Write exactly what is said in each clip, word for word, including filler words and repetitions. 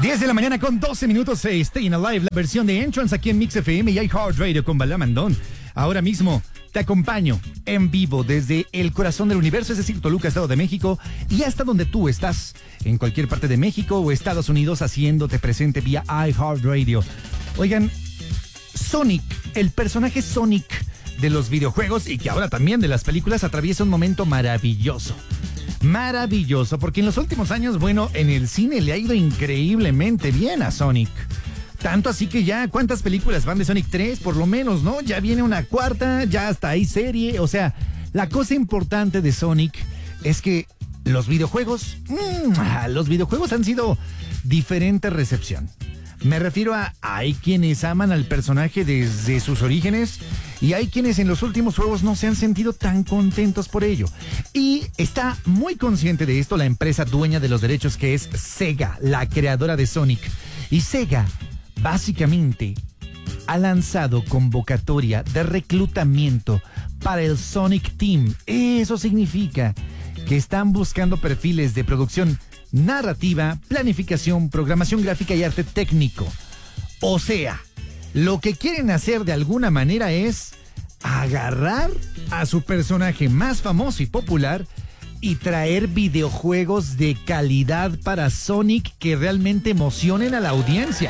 diez de la mañana con doce minutos, eh, Staying Alive, la versión de Entrance aquí en Mix F M y iHeartRadio con Balam Andón. Ahora mismo te acompaño en vivo desde el corazón del universo, es decir, Toluca, Estado de México, y hasta donde tú estás, en cualquier parte de México o Estados Unidos, haciéndote presente vía iHeartRadio. Oigan, Sonic, el personaje Sonic de los videojuegos y que ahora también de las películas, atraviesa un momento maravilloso. Maravilloso, porque en los últimos años, bueno, en el cine le ha ido increíblemente bien a Sonic. Tanto así que ya, ¿cuántas películas van de Sonic? Tres, por lo menos, ¿no? Ya viene una cuarta, ya hasta ahí serie. O sea, la cosa importante de Sonic es que los videojuegos, mmm, los videojuegos han sido diferente recepción. Me refiero a, hay quienes aman al personaje desde sus orígenes y hay quienes en los últimos juegos no se han sentido tan contentos por ello. Y está muy consciente de esto la empresa dueña de los derechos, que es Sega, la creadora de Sonic. Y Sega, básicamente, ha lanzado convocatoria de reclutamiento para el Sonic Team. Eso significa que están buscando perfiles de producción narrativa, planificación, programación gráfica y arte técnico. O sea, lo que quieren hacer de alguna manera es agarrar a su personaje más famoso y popular y traer videojuegos de calidad para Sonic que realmente emocionen a la audiencia.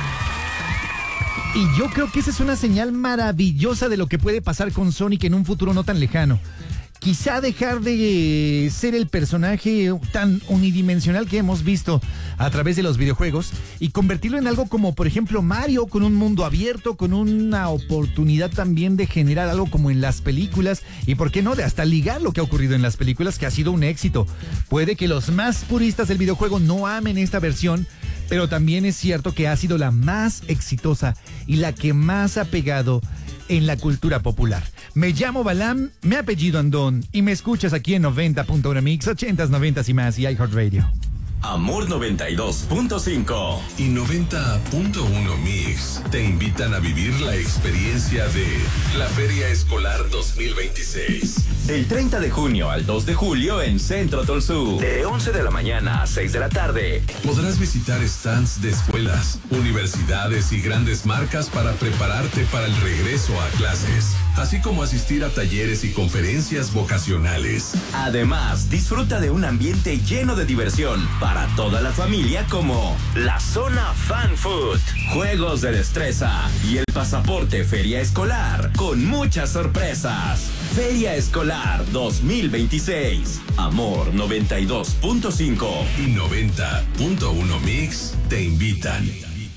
Y yo creo que esa es una señal maravillosa de lo que puede pasar con Sonic en un futuro no tan lejano. Quizá dejar de ser el personaje tan unidimensional que hemos visto a través de los videojuegos y convertirlo en algo como, por ejemplo, Mario, con un mundo abierto, con una oportunidad también de generar algo como en las películas y, ¿por qué no?, de hasta ligar lo que ha ocurrido en las películas, que ha sido un éxito. Puede que los más puristas del videojuego no amen esta versión, pero también es cierto que ha sido la más exitosa y la que más ha pegado en la cultura popular. Me llamo Balam, me apellido Andón y me escuchas aquí en noventa punto uno Mix, ochentas, noventas y más y iHeartRadio. Amor noventa y dos punto cinco y noventa punto uno Mix te invitan a vivir la experiencia de la Feria Escolar dos mil veintiséis. Del treinta de junio al dos de julio en Centro Tolsú. De once de la mañana a seis de la tarde. Podrás visitar stands de escuelas, universidades y grandes marcas para prepararte para el regreso a clases, así como asistir a talleres y conferencias vocacionales. Además, disfruta de un ambiente lleno de diversión para toda la familia, como la zona Fan Food, juegos de destreza y el pasaporte Feria Escolar con muchas sorpresas. Feria Escolar dos mil veintiséis. Amor noventa y dos punto cinco y noventa punto uno Mix te invitan.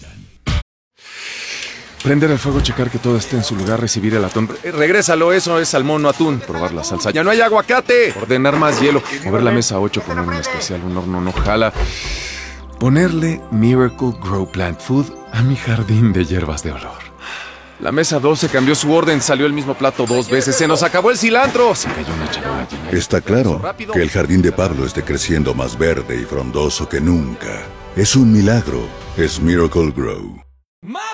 Prender el fuego, checar que todo esté en su lugar, recibir el atún. Eh, regrésalo, eso es salmón, no atún. Probar la salsa. ¡Ya no hay aguacate! Ordenar más hielo. Mover la mesa ocho, poner un especial, un horno no jala. Ponerle Miracle Grow Plant Food a mi jardín de hierbas de olor. La mesa doce cambió su orden, salió el mismo plato dos veces. ¡Se nos acabó el cilantro! Se cayó una charola llena. Está claro que el jardín de Pablo esté creciendo más verde y frondoso que nunca. Es un milagro. Es Miracle Grow.